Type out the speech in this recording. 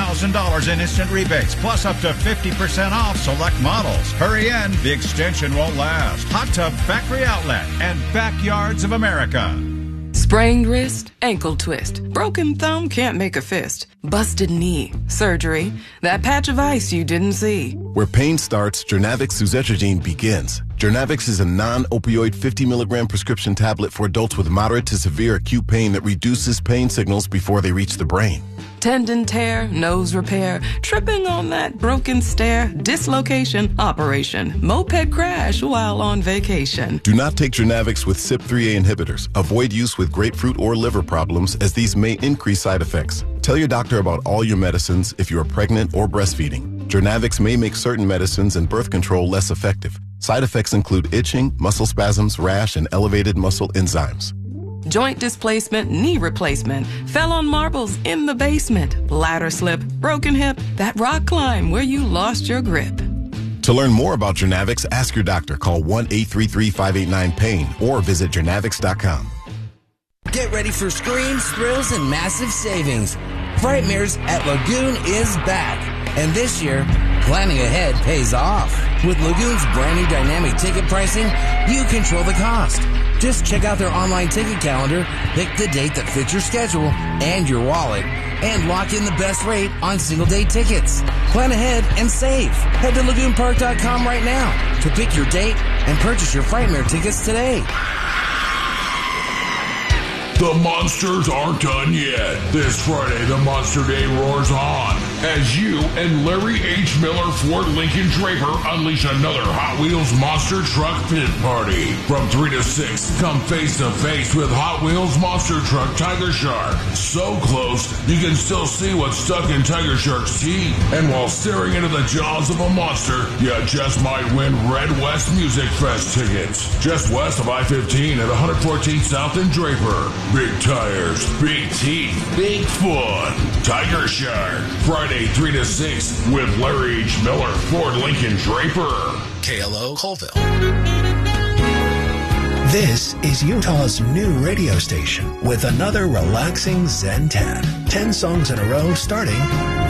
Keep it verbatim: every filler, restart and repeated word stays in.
thousand dollars in instant rebates, plus up to fifty percent off select models. Hurry in, the extension won't last. Hot Tub Factory Outlet and Backyards of America. Sprained wrist, ankle twist, broken thumb can't make a fist, busted knee, surgery, that patch of ice you didn't see. Where pain starts, Jernavix suzetrigine begins. Jernavix is a non-opioid fifty milligram prescription tablet for adults with moderate to severe acute pain that reduces pain signals before they reach the brain. Tendon tear, nose repair, tripping on that broken stair, dislocation, operation, moped crash while on vacation. Do not take Jernavix with C Y P three A inhibitors. Avoid use with grapefruit or liver problems, as these may increase side effects. Tell your doctor about all your medicines if you are pregnant or breastfeeding. Jernavix may make certain medicines and birth control less effective. Side effects include itching, muscle spasms, rash, and elevated muscle enzymes. Joint displacement, knee replacement, fell on marbles in the basement, ladder slip, broken hip, that rock climb where you lost your grip. To learn more about Jernavix, ask your doctor. Call one eight three three, five eight nine, pain or visit jernavix dot com. Get ready for screams, thrills, and massive savings. Frightmares at Lagoon is back. And this year, planning ahead pays off. With Lagoon's brand new dynamic ticket pricing, you control the cost. Just check out their online ticket calendar, pick the date that fits your schedule and your wallet, and lock in the best rate on single-day tickets. Plan ahead and save. Head to lagoon park dot com right now to pick your date and purchase your Frightmare tickets today. The monsters aren't done yet. This Friday, the Monster Day roars on as you and Larry H. Miller Ford Lincoln Draper unleash another Hot Wheels Monster Truck Pit Party. From three to six, come face to face with Hot Wheels Monster Truck Tiger Shark. So close, you can still see what's stuck in Tiger Shark's teeth. And while staring into the jaws of a monster, you just might win Red West Music Fest tickets. Just west of I fifteen at one fourteenth South in Draper. Big tires, big teeth, big fun. Tiger Shark, Friday three to six with Larry H. Miller, Ford Lincoln Draper. K L O Colville. This is Utah's new radio station with another relaxing Zen ten. Ten songs in a row starting